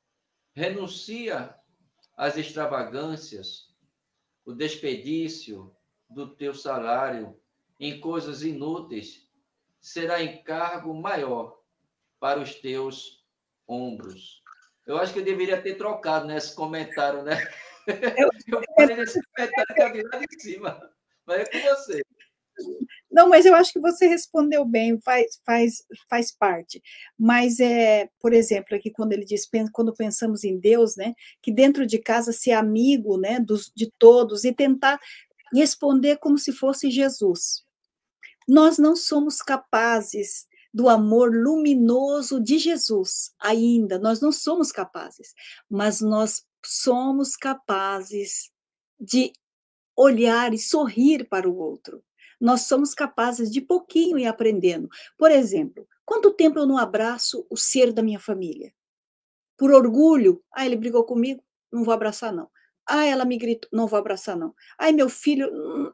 Renuncia às extravagâncias, o desperdício do teu salário em coisas inúteis será encargo maior para os teus ombros. Eu acho que eu deveria ter trocado nesse comentário, né? Eu Eu falei nesse comentário que eu vi lá de cima, mas é com você. Não, mas eu acho que você respondeu bem, faz parte. Mas, por exemplo, aqui quando ele diz, quando pensamos em Deus, né, que dentro de casa ser amigo, né, de todos e tentar responder como se fosse Jesus. Nós não somos capazes do amor luminoso de Jesus ainda, nós não somos capazes, mas nós somos capazes de olhar e sorrir para o outro. Nós somos capazes de pouquinho ir aprendendo. Por exemplo, quanto tempo eu não abraço o ser da minha família? Por orgulho, ele brigou comigo, não vou abraçar não. Ela me gritou, não vou abraçar não. Meu filho,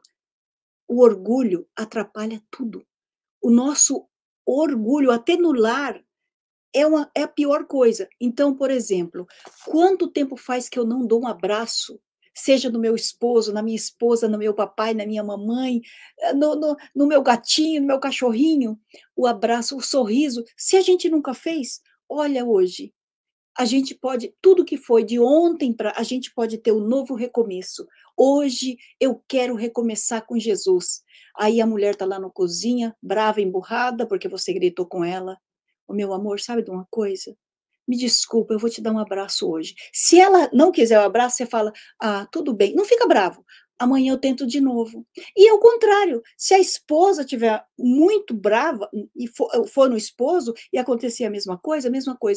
o orgulho atrapalha tudo. O nosso orgulho, até no lar, é a pior coisa. Então, por exemplo, quanto tempo faz que eu não dou um abraço, seja no meu esposo, na minha esposa, no meu papai, na minha mamãe, no meu gatinho, no meu cachorrinho, o abraço, o sorriso, se a gente nunca fez, olha hoje, a gente pode, tudo que foi de ontem para, a gente pode ter um novo recomeço. Hoje eu quero recomeçar com Jesus. Aí a mulher está lá na cozinha, brava, emburrada, porque você gritou com ela. O meu amor, sabe de uma coisa? Me desculpa, eu vou te dar um abraço hoje. Se ela não quiser o abraço, você fala, tudo bem, não fica bravo. Amanhã eu tento de novo. E ao contrário, se a esposa estiver muito brava e for no esposo e acontecer a mesma coisa,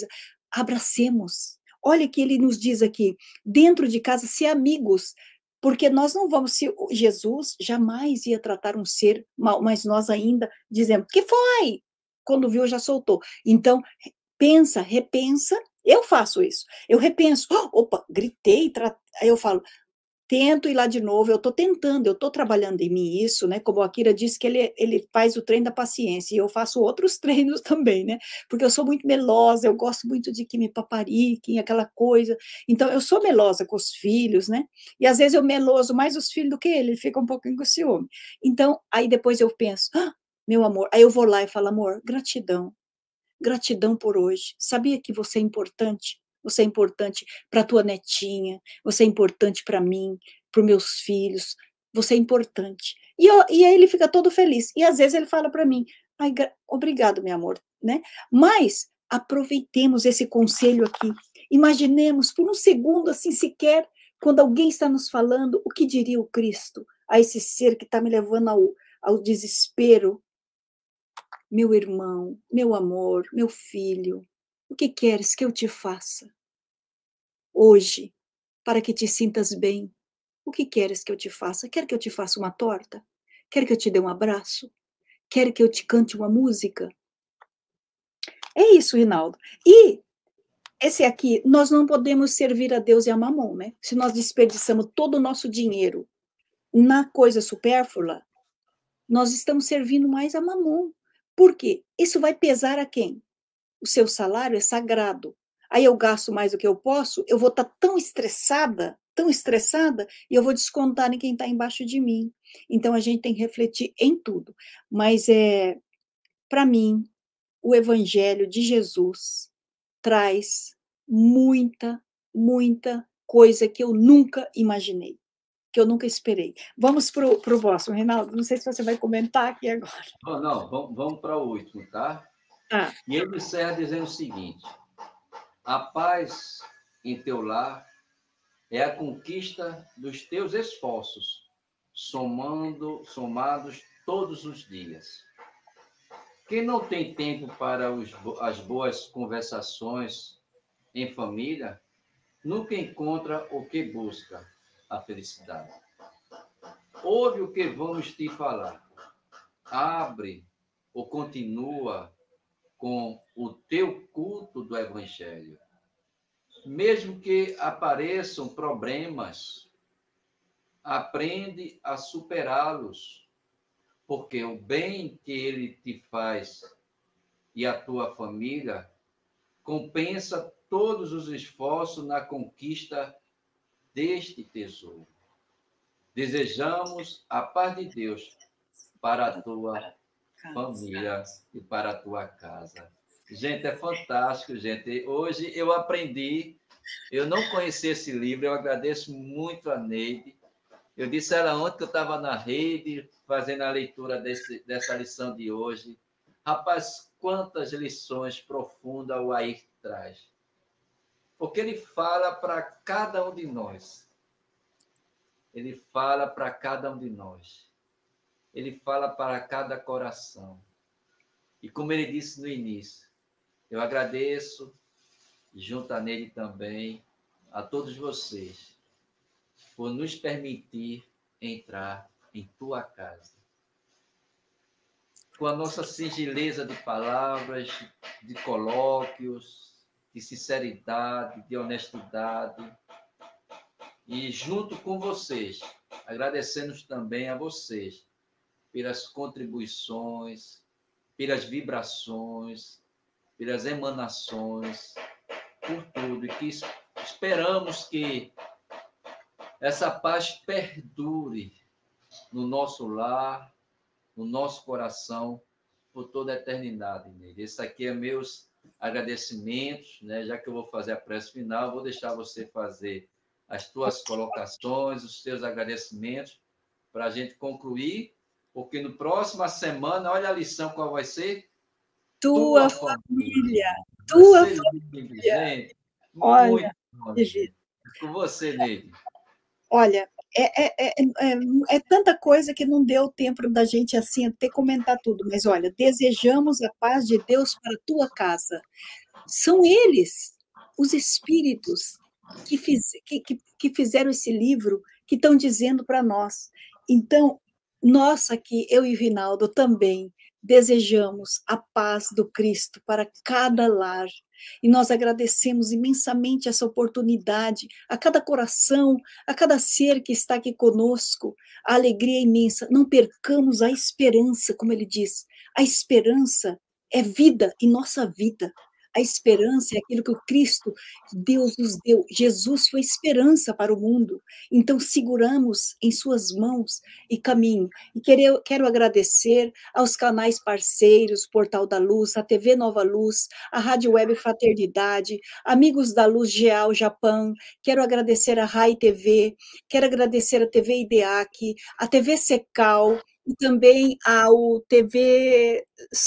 abracemos. Olha que ele nos diz aqui, dentro de casa, ser amigos, porque nós não vamos, se Jesus jamais ia tratar um ser mal, mas nós ainda dizemos, que foi? Quando viu, já soltou. Então, pensa, repensa, eu faço isso, eu repenso, opa, gritei, aí eu falo, tento ir lá de novo, eu estou tentando, eu estou trabalhando em mim isso, né, como a Kira disse que ele faz o treino da paciência, e eu faço outros treinos também, né, porque eu sou muito melosa, eu gosto muito de que me papariquem, aquela coisa, então eu sou melosa com os filhos, né, e às vezes eu meloso mais os filhos do que ele fica um pouquinho com ciúme, então, aí depois eu penso, meu amor, aí eu vou lá e falo, amor, gratidão por hoje. Sabia que você é importante? Você é importante para a tua netinha, você é importante para mim, para os meus filhos, você é importante. E aí ele fica todo feliz. E às vezes ele fala para mim, obrigado, meu amor, né? Mas aproveitemos esse conselho aqui. Imaginemos por um segundo, assim, sequer, quando alguém está nos falando, o que diria o Cristo a esse ser que está me levando ao desespero. Meu irmão, meu amor, meu filho, o que queres que eu te faça hoje para que te sintas bem? O que queres que eu te faça? Quer que eu te faça uma torta? Quer que eu te dê um abraço? Quer que eu te cante uma música? É isso, Rinaldo. E esse aqui, nós não podemos servir a Deus e a Mamon, né? Se nós desperdiçamos todo o nosso dinheiro na coisa supérflua, nós estamos servindo mais a Mamon. Por quê? Isso vai pesar a quem? O seu salário é sagrado. Aí eu gasto mais do que eu posso, eu vou estar tão estressada, e eu vou descontar em quem está embaixo de mim. Então a gente tem que refletir em tudo. Mas para mim, o Evangelho de Jesus traz muita, muita coisa que eu nunca imaginei, que eu nunca esperei. Vamos para o próximo, Reinaldo. Não sei se você vai comentar aqui agora. Não, vamos para o último, tá? Tá. E ele encerra dizendo o seguinte: a paz em teu lar é a conquista dos teus esforços, somados todos os dias. Quem não tem tempo para as boas conversações em família, nunca encontra o que busca, a felicidade. ouve o que vamos te falar. Abre ou continua com o teu culto do Evangelho. Mesmo que apareçam problemas, aprende a superá-los, porque o bem que ele te faz e a tua família compensa todos os esforços na conquista deste tesouro. Desejamos a paz de Deus para a tua família e para a tua casa. Gente, é fantástico, gente. Hoje eu aprendi, eu não conhecia esse livro, eu agradeço muito a Neide. Eu disse a ela ontem que eu estava na rede, fazendo a leitura dessa lição de hoje. Rapaz, quantas lições profundas o Ayrton traz. Porque ele fala para cada um de nós. Ele fala para cada um de nós. Ele fala para cada coração. E como ele disse no início, eu agradeço, junto a nele também, a todos vocês, por nos permitir entrar em tua casa. Com a nossa singeleza de palavras, de colóquios, de sinceridade, de honestidade. E junto com vocês, agradecemos também a vocês pelas contribuições, pelas vibrações, pelas emanações, por tudo. E que esperamos que essa paz perdure no nosso lar, no nosso coração, por toda a eternidade. Esse aqui é meus agradecimentos, né? Já que eu vou fazer a prece final, vou deixar você fazer as tuas colocações, os teus agradecimentos, para a gente concluir, porque no próxima semana, olha a lição qual vai ser? Tua Tua família. família, Vai tua ser lindo, família. gente. Muito Olha, bom, Divino. gente. Com você, Neide. Olha, é tanta coisa que não deu tempo da gente assim até comentar tudo, mas olha, desejamos a paz de Deus para a tua casa. São eles, os espíritos, que fizeram esse livro, que estão dizendo para nós. Então, nós aqui, eu e Rinaldo, também desejamos a paz do Cristo para cada lar. E nós agradecemos imensamente essa oportunidade, a cada coração, a cada ser que está aqui conosco, a alegria imensa. Não percamos a esperança, como ele diz. A esperança é vida em nossa vida. A esperança é aquilo que o Cristo, Deus nos deu. Jesus foi esperança para o mundo. Então, seguramos em suas mãos e caminho. E quero agradecer aos canais parceiros, Portal da Luz, a TV Nova Luz, a Rádio Web Fraternidade, Amigos da Luz Geal Japão. Quero agradecer a Rai TV, quero agradecer a TV IDEAC, a TV Secal, e também ao TV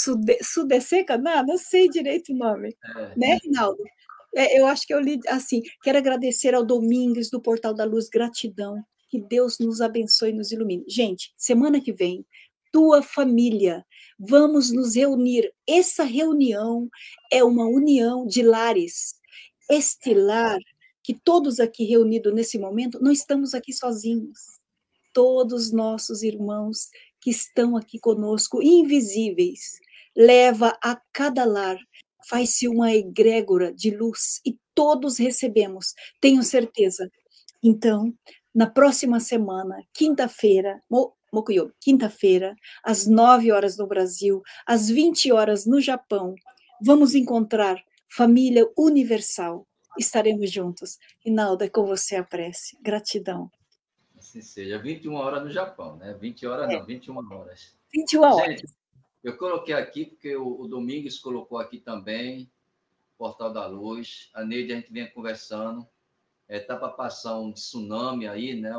Sudec, não sei direito o nome, né, Rinaldo? Eu acho que eu li assim, quero agradecer ao Domingues do Portal da Luz, gratidão, que Deus nos abençoe e nos ilumine. Gente, semana que vem, tua família, vamos nos reunir. Essa reunião é uma união de lares. Este lar, que todos aqui reunidos nesse momento, não estamos aqui sozinhos. Todos nossos irmãos que estão aqui conosco, invisíveis, leva a cada lar, faz-se uma egrégora de luz e todos recebemos, tenho certeza. Então, na próxima semana, quinta-feira, Mokuyo, quinta-feira, às 9 horas no Brasil, às 20 horas no Japão, vamos encontrar família universal. Estaremos juntos. Rinaldo, é com você a prece. Gratidão. Assim seja. 21 horas no Japão, né? 20 horas não, 21 horas. 21 horas. Gente, eu coloquei aqui, porque o Domingos colocou aqui também, Portal da Luz. A Neide, a gente vem conversando. Tá para passar um tsunami aí, né?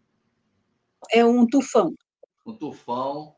É um tufão. Um tufão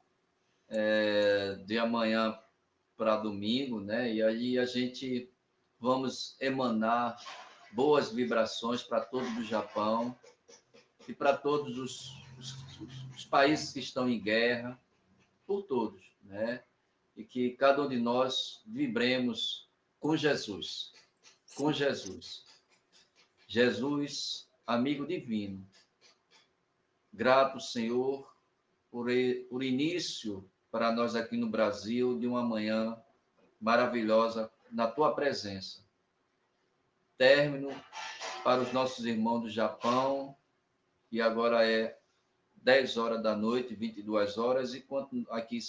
de amanhã para domingo, né? E aí a gente vamos emanar boas vibrações para todo o Japão e para todos os países que estão em guerra, por todos, né? E que cada um de nós vibremos com Jesus, com Jesus. Jesus, amigo divino, Grato, Senhor, por início para nós aqui no Brasil de uma manhã maravilhosa na tua presença. Término para os nossos irmãos do Japão, e agora é 10 horas da noite, 22 horas, enquanto aqui